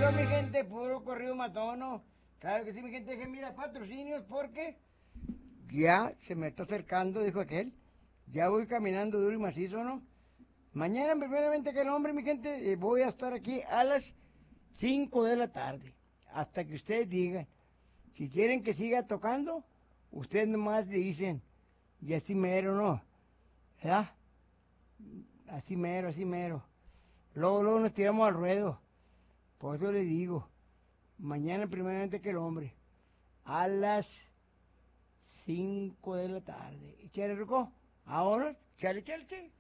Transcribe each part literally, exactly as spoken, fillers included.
puro, mi gente, puro corrido matono. Claro que sí, mi gente, que mira, patrocinios, porque ya se me está acercando, dijo aquel. Ya voy caminando duro y macizo, ¿no? Mañana, primeramente que el hombre, mi gente, eh, voy a estar aquí a las cinco de la tarde. Hasta que ustedes digan. Si quieren que siga tocando, ustedes nomás le dicen, y así mero, ¿no? ¿Verdad? Así mero, así mero. Luego, luego nos tiramos al ruedo. Por eso les digo, mañana primeramente que el hombre, a las cinco de la tarde. ¿Y chale, Ruco? Ahora, chale, chale, chale.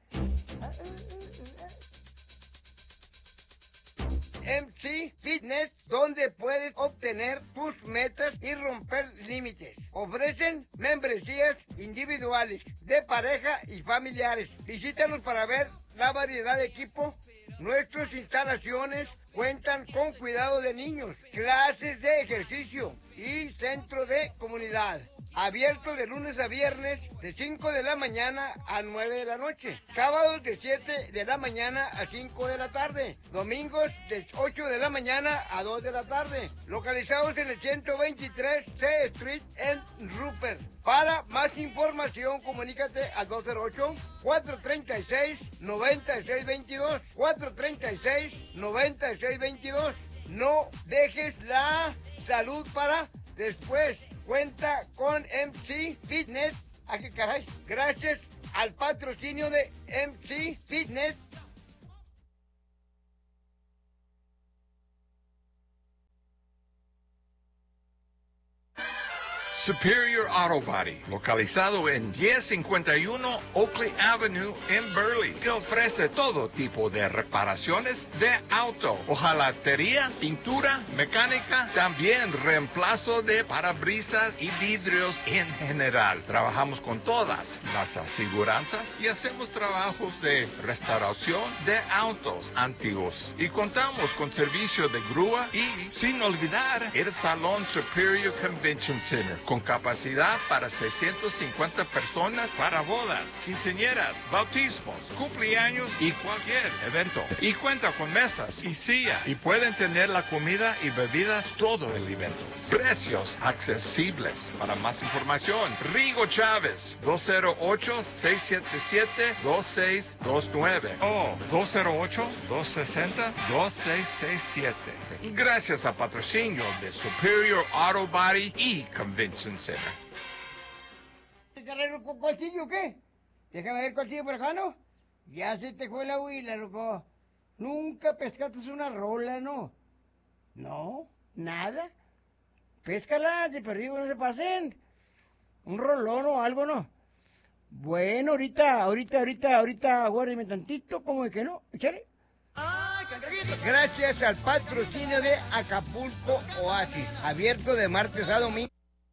M C Fitness, donde puedes obtener tus metas y romper límites. Ofrecen membresías individuales, de pareja y familiares. Visítanos para ver la variedad de equipo. Nuestras instalaciones cuentan con cuidado de niños, clases de ejercicio y centro de comunidad. Abierto de lunes a viernes de cinco de la mañana a nueve de la noche. Sábados de siete de la mañana a cinco de la tarde. Domingos de ocho de la mañana a dos de la tarde. Localizados en el ciento veintitrés C Street en Rupert. Para más información, comunícate al dos cero ocho, cuatro tres seis, nueve seis dos dos. cuatro tres seis, nueve seis dos dos. No dejes la salud para después. Cuenta con M C Fitness. ¿A qué caray? Gracias al patrocinio de M C Fitness. Superior Auto Body, localizado en diez cincuenta y uno Oakley Avenue en Burley, te ofrece todo tipo de reparaciones de auto, hojalatería, pintura, mecánica, también reemplazo de parabrisas y vidrios en general. Trabajamos con todas las aseguranzas y hacemos trabajos de restauración de autos antiguos. Y contamos con servicio de grúa y, sin olvidar, el Salón Superior Convention Center, con capacidad para seiscientas cincuenta personas para bodas, quinceañeras, bautismos, cumpleaños y cualquier evento. Y cuenta con mesas y silla y pueden tener la comida y bebidas todo el evento. Precios accesibles. Para más información, Rigo Chávez, dos cero ocho, seis siete siete, dos seis dos nueve o dos cero ocho, dos seis cero, dos seis seis siete. Gracias al patrocinio de Superior Auto Body y Convention Center. ¿Cuál sigue o qué? Déjame ver cuál sigue por acá, ¿no? Ya se te fue la huila, loco. Nunca pescaste una rola, ¿no? No, nada. Péscala, de perdido, no se pasen. Un rolón o algo, ¿no? Bueno, ahorita, ahorita, ahorita, ahorita, aguárdeme tantito, como de que no, échale. Gracias al patrocinio de Acapulco Oasis, abierto de martes a domingo.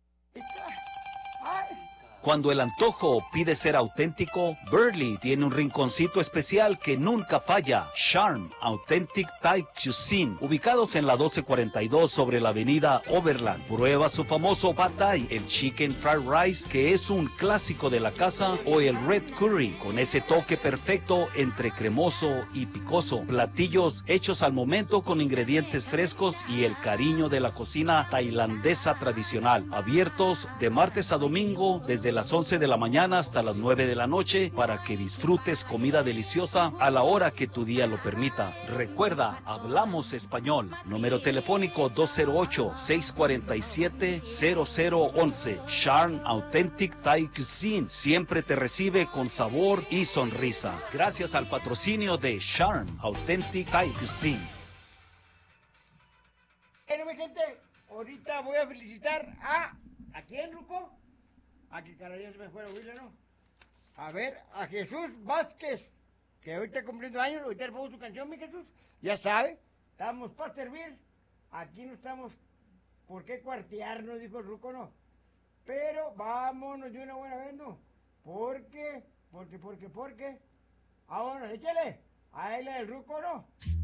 Cuando el antojo pide ser auténtico, Burley tiene un rinconcito especial que nunca falla. Charm Authentic Thai Cuisine, ubicados en la doce cuarenta y dos sobre la avenida Overland. Prueba su famoso Pad Thai, el Chicken Fried Rice, que es un clásico de la casa, o el Red Curry, con ese toque perfecto entre cremoso y picoso. Platillos hechos al momento con ingredientes frescos y el cariño de la cocina tailandesa tradicional. Abiertos de martes a domingo desde las once de la mañana hasta las nueve de la noche para que disfrutes comida deliciosa a la hora que tu día lo permita. Recuerda, hablamos español. Número telefónico dos cero ocho, seis cuatro siete, cero cero once. Charm Authentic Thai Cuisine siempre te recibe con sabor y sonrisa. Gracias al patrocinio de Charm Authentic Thai Cuisine. Bueno, mi gente, ahorita voy a felicitar a... ¿A quién, Ruco? A que caray se me fue la huila, ¿no? A ver, a Jesús Vázquez, que hoy está cumpliendo años, ahorita le pongo su canción, mi Jesús. Ya sabe, estamos para servir. Aquí no estamos, ¿por qué cuartearnos? Dijo el Ruco, ¿no? Pero vámonos de una buena vez, ¿no? ¿Por qué? Porque, porque, porque. Vámonos, échale. A él el Ruco, ¿no?